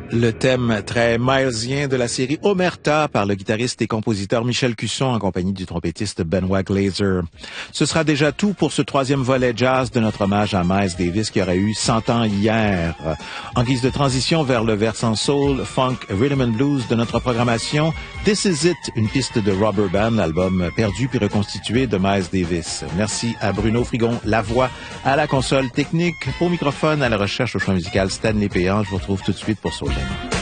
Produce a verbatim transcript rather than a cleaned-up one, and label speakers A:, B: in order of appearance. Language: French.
A: Le thème très milesien de la série Omerta par le guitariste et compositeur Michel Cusson en compagnie du trompettiste Benoit Glazer. Ce sera déjà tout pour ce troisième volet jazz de notre hommage à Miles Davis qui aurait eu cent ans hier. En guise de transition vers le versant soul, funk, rhythm and blues de notre programmation, This Is It, une piste de Rubber Band, l'album perdu puis reconstitué de Miles Davis. Merci à Bruno Frigon, la voix, à la console technique, au microphone, à la recherche au choix musical Stanley Péan. Je vous retrouve tout de suite pour Soul Jam.